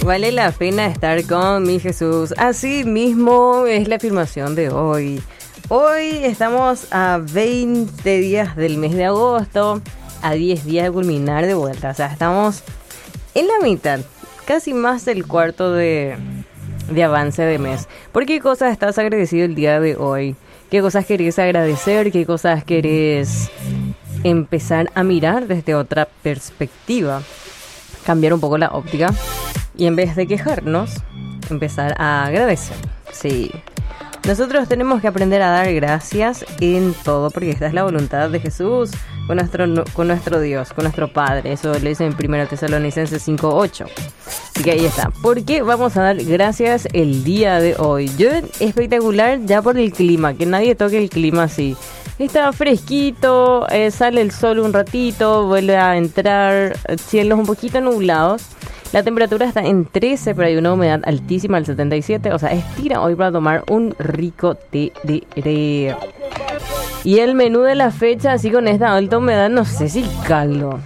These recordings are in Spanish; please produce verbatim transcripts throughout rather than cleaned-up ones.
Vale la pena estar con mi Jesús. Así mismo es la afirmación de hoy. Hoy estamos a veinte días del mes de agosto, a diez días de culminar de vuelta. O sea, estamos en la mitad, casi más del cuarto de, de avance de mes. ¿Por qué cosas estás agradecido el día de hoy? ¿Qué cosas querés agradecer? ¿Qué cosas querés empezar a mirar desde otra perspectiva? Cambiar un poco la óptica y en vez de quejarnos, empezar a agradecer. Sí. Nosotros tenemos que aprender a dar gracias en todo, porque esta es la voluntad de Jesús con nuestro, con nuestro Dios, con nuestro Padre. Eso lo dice en primera Tesalonicenses cinco ocho. Así que ahí está. ¿Por qué vamos a dar gracias el día de hoy? Yo, espectacular ya por el clima, que nadie toque el clima así. Está fresquito, eh, sale el sol un ratito, vuelve a entrar, cielos un poquito nublados. La temperatura está en trece, pero hay una humedad altísima, al setenta y siete. O sea, estira hoy para tomar un rico té de té. Y el menú de la fecha, así con esta alta humedad, no sé si caldo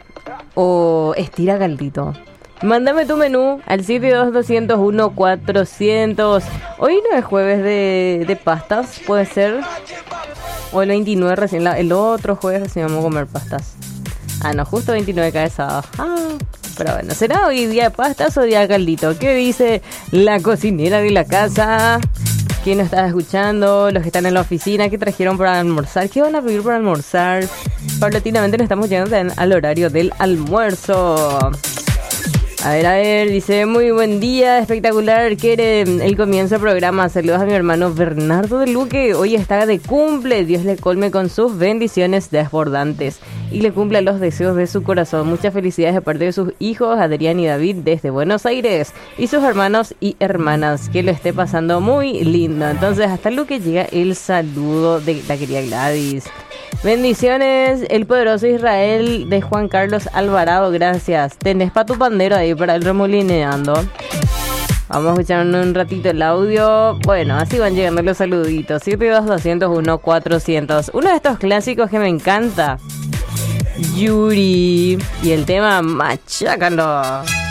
o estira caldito. Mándame tu menú al siete dos dos cero uno cuatrocientos. Hoy no es jueves de, de pastas, puede ser. O el veintinueve recién, la, el otro jueves recién vamos a comer pastas. Ah, no, justo veintinueve cae sábado. Ah, pero bueno, ¿será hoy día de pastas o día de caldito? ¿Qué dice la cocinera de la casa? ¿Quién nos está escuchando? Los que están en la oficina, ¿qué trajeron para almorzar? ¿Qué van a pedir para almorzar? Paulatinamente nos estamos llegando al horario del almuerzo. A ver, a ver, dice, muy buen día, espectacular, quiere el comienzo del programa. Saludos a mi hermano Bernardo de Luque, hoy está de cumple, Dios le colme con sus bendiciones desbordantes y le cumpla los deseos de su corazón. Muchas felicidades de parte de sus hijos, Adrián y David, desde Buenos Aires, y sus hermanos y hermanas, que lo esté pasando muy lindo. Entonces, hasta Luque llega el saludo de la querida Gladys. Bendiciones, el poderoso Israel de Juan Carlos Alvarado, gracias. Tenés pa' tu pandero ahí para el remolineando. Vamos a escuchar un ratito el audio. Bueno, así van llegando los saluditos. siete dos dos cero uno cuatrocientos. Uno de estos clásicos que me encanta, Yuri. Y el tema Machácalo.